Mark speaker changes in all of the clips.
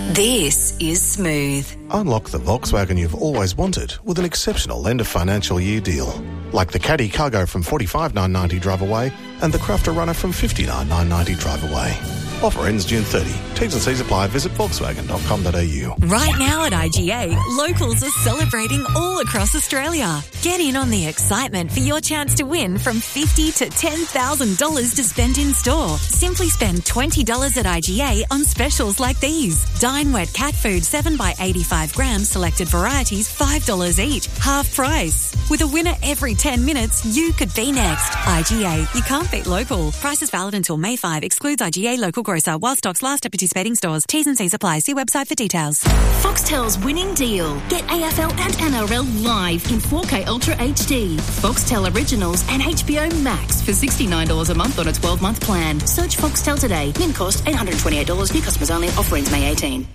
Speaker 1: This is Smooth.
Speaker 2: Unlock the Volkswagen you've always wanted with an exceptional end of financial year deal. Like the Caddy Cargo from $45,990 drive away and the Crafter Runner from $59,990 drive away. Offer ends June 30. T's and C's apply. Visit Volkswagen.com.au.
Speaker 1: Right now at IGA, locals are celebrating all across Australia. Get in on the excitement for your chance to win from $50,000 to $10,000 to spend in store. Simply spend $20 at IGA on specials like these. Dine Wet cat food 7 by 85 grams, selected varieties, $5 each, half price. With a winner every 10 minutes, you could be next. IGA, you can't beat local. Price is valid until May 5. Excludes IGA local grocer while stocks last at participating stores. T's and C's apply. See website for details.
Speaker 3: Foxtel's winning deal. Get AFL and NRL live in 4K Ultra HD. Foxtel Originals and HBO Max for $69 a month on a 12-month plan. Search Foxtel today. Min cost $828. New customers only. Offer ends May 18.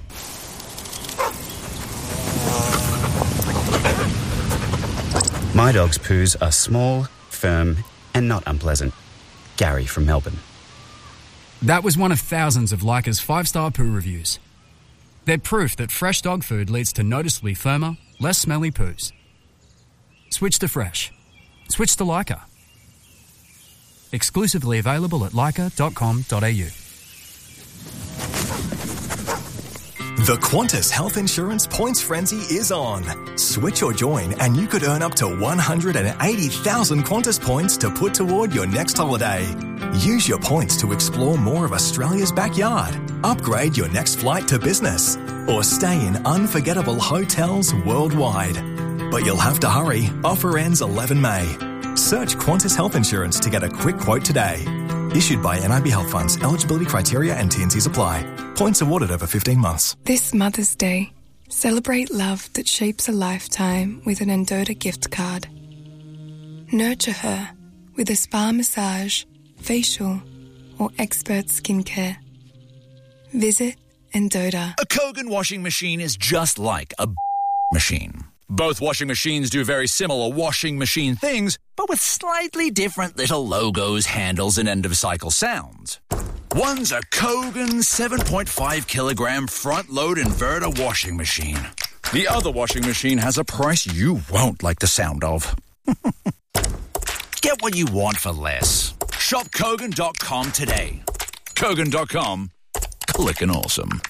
Speaker 4: My dog's poos are small, firm, and not unpleasant. Gary from Melbourne.
Speaker 5: That was one of thousands of Leica's 5-star poo reviews. They're proof that fresh dog food leads to noticeably firmer, less smelly poos. Switch to fresh. Switch to Leica. Exclusively available at leica.com.au.
Speaker 6: The Qantas Health Insurance Points Frenzy is on. Switch or join and you could earn up to 180,000 Qantas points to put toward your next holiday. Use your points to explore more of Australia's backyard, upgrade your next flight to business, or stay in unforgettable hotels worldwide. But you'll have to hurry. Offer ends 11 May. Search Qantas Health Insurance to get a quick quote today. Issued by NIB Health Funds. Eligibility criteria and T&Cs apply. Points awarded over 15 months.
Speaker 7: This Mother's Day, celebrate love that shapes a lifetime with an Endota gift card. Nurture her with a spa massage, facial, or expert skincare. Visit Endota.
Speaker 8: A Kogan washing machine is just like a machine. Both washing machines do very similar washing machine things, but with slightly different little logos, handles, and end-of-cycle sounds. One's a Kogan 7.5 kilogram front-load inverter washing machine. The other washing machine has a price you won't like the sound of. Get what you want for less. Shop Kogan.com today. Kogan.com. Clickin' awesome.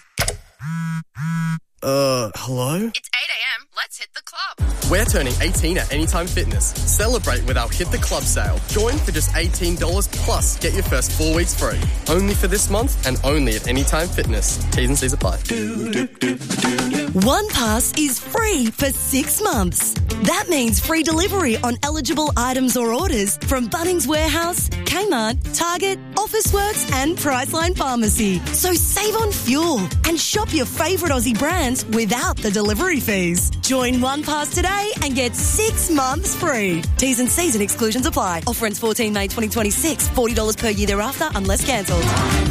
Speaker 9: Hello?
Speaker 10: It's 8 a.m. Let's hit the club.
Speaker 9: We're turning 18 at Anytime Fitness. Celebrate with our Hit the Club sale. Join for just $18 plus get your first 4 weeks free. Only for this month and only at Anytime Fitness. T's and C's apply.
Speaker 11: One Pass is free for 6 months. That means free delivery on eligible items or orders from Bunnings Warehouse, Kmart, Target, Officeworks and Priceline Pharmacy. So save on fuel and shop your favourite Aussie brands without the delivery fees. Join One Pass today and get 6 months free. T's and C's and exclusions apply. Offer ends 14 May 2026. $40 per year thereafter unless cancelled.